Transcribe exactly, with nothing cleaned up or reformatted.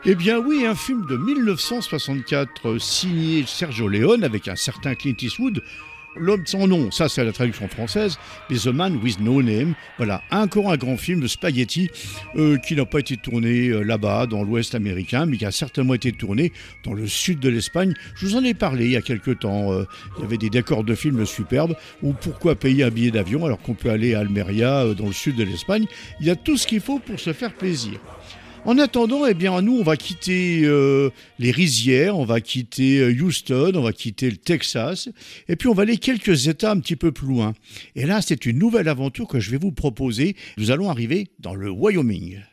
Eh bien oui, un film de mille neuf cent soixante-quatre euh, signé Sergio Leone avec un certain Clint Eastwood. L'homme sans nom, ça c'est la traduction française, mais The Man with No Name. Voilà, encore un grand film de spaghetti euh, qui n'a pas été tourné euh, là-bas, dans l'Ouest américain, mais qui a certainement été tourné dans le sud de l'Espagne. Je vous en ai parlé il y a quelque temps. Euh, il y avait des décors de films superbes. Ou pourquoi payer un billet d'avion alors qu'on peut aller à Almeria, euh, dans le sud de l'Espagne. Il y a tout ce qu'il faut pour se faire plaisir. En attendant, eh bien, nous, on va quitter euh, les rizières, on va quitter euh, Houston, on va quitter le Texas, et puis on va aller quelques États un petit peu plus loin. Et là, c'est une nouvelle aventure que je vais vous proposer. Nous allons arriver dans le Wyoming.